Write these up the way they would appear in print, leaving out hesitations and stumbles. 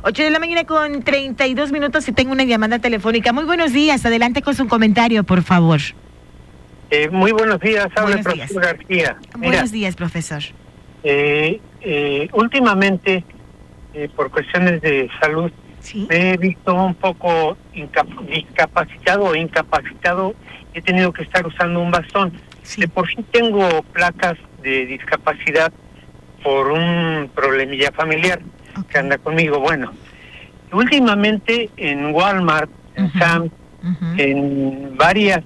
8 de la mañana con 32 minutos y tengo una llamada telefónica. Muy buenos días, adelante con su comentario, por favor. Muy buenos días, habla el profesor García. Buenos días, profesor. Últimamente, por cuestiones de salud, ¿sí? Me he visto un poco discapacitado o incapacitado. He tenido que estar usando un bastón. Sí. De por sí tengo placas de discapacidad por un problemilla familiar que anda conmigo. Bueno, últimamente en Walmart, en Sam's, en varias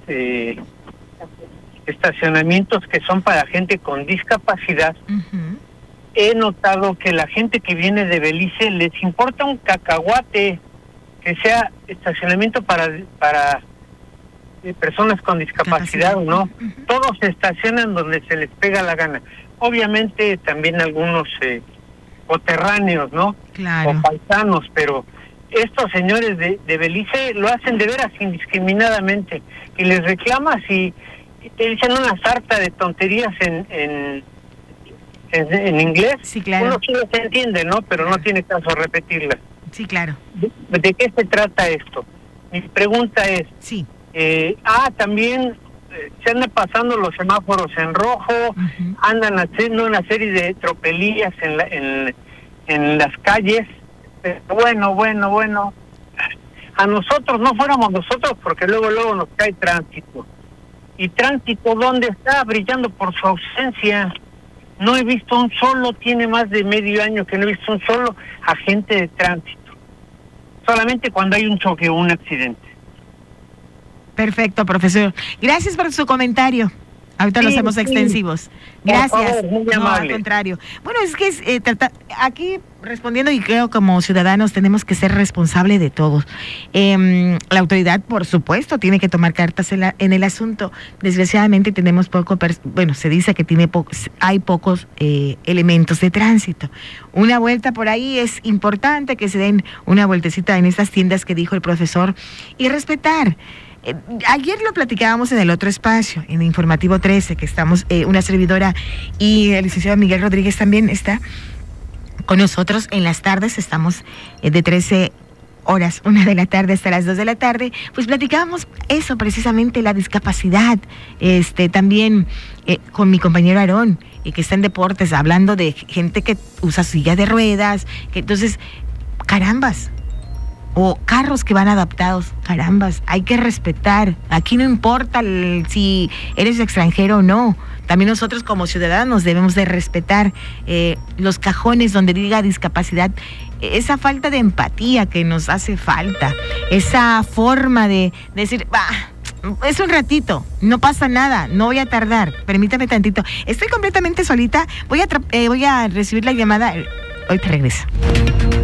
estacionamientos que son para gente con discapacidad, he notado que la gente que viene de Belice les importa un cacahuate que sea estacionamiento para personas con discapacidad, ¿no? Todos se estacionan donde se les pega la gana. Obviamente también algunos coterráneos, ¿no? Claro. O paisanos, pero estos señores de Belice lo hacen de veras indiscriminadamente y les reclamas y te dicen una sarta de tonterías en inglés. Sí, claro. Uno sí los entiende, ¿no? Pero no tiene caso repetirlas. Sí, claro. ¿De qué se trata esto? Mi pregunta es... Sí. También se andan pasando los semáforos en rojo, andan haciendo una serie de tropelías en las calles. Bueno. A nosotros, no fuéramos nosotros, porque luego nos cae tránsito. ¿Y tránsito dónde está? Brillando por su ausencia. No he visto un solo, tiene más de medio año que no he visto un solo agente de tránsito. Solamente cuando hay un choque o un accidente. Perfecto, profesor. Gracias por su comentario. Ahorita los hacemos extensivos. Gracias. Por favor, muy amable. Al contrario. Bueno, es que aquí respondiendo, y creo como ciudadanos tenemos que ser responsables de todo. La autoridad, por supuesto, tiene que tomar cartas en el asunto. Desgraciadamente tenemos se dice que hay pocos elementos de tránsito. Una vuelta por ahí es importante, que se den una vueltecita en estas tiendas que dijo el profesor y respetar. Ayer lo platicábamos en el otro espacio, en Informativo 13, que estamos, una servidora y el licenciado Miguel Rodríguez también está con nosotros. En las tardes estamos de 13 horas, 1 de la tarde hasta las 2 de la tarde, pues platicábamos eso precisamente, la discapacidad, también con mi compañero Aarón, que está en deportes, hablando de gente que usa silla de ruedas, que entonces, carambas, o carros que van adaptados, carambas, hay que respetar. Aquí no importa si eres extranjero o no. También nosotros como ciudadanos debemos de respetar los cajones donde diga discapacidad. Esa falta de empatía que nos hace falta, esa forma de decir, es un ratito, no pasa nada, no voy a tardar, permítame tantito. Estoy completamente solita, voy a recibir la llamada. Hoy te regreso.